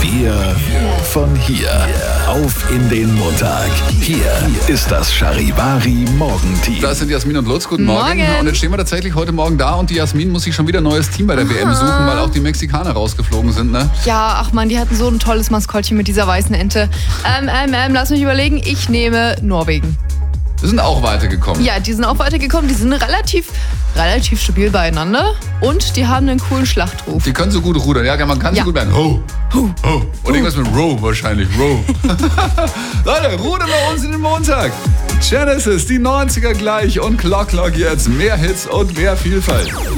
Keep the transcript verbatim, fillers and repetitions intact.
Wir von hier auf in den Montag. Hier ist das Charivari Morgenteam. Das sind Jasmin und Lutz, guten Morgen. Morgen. Und jetzt stehen wir tatsächlich heute Morgen da und die Jasmin muss sich schon wieder ein neues Team bei der W M suchen, weil auch die Mexikaner rausgeflogen sind, ne? Ja, ach man, die hatten so ein tolles Maskottchen mit dieser weißen Ente. Ähm, ähm, ähm, lass mich überlegen, ich nehme Norwegen. Wir sind auch weitergekommen. Ja, die sind auch weitergekommen, die sind relativ, relativ stabil beieinander und die haben einen coolen Schlachtruf. Die können so gut rudern, ja, man kann Ja. so gut werden. Ho, ho, ho. Und irgendwas mit Row wahrscheinlich, Row. Leute, rudern wir uns in den Montag. Genesis, die neunziger gleich und Clock Clock jetzt. Mehr Hits und mehr Vielfalt.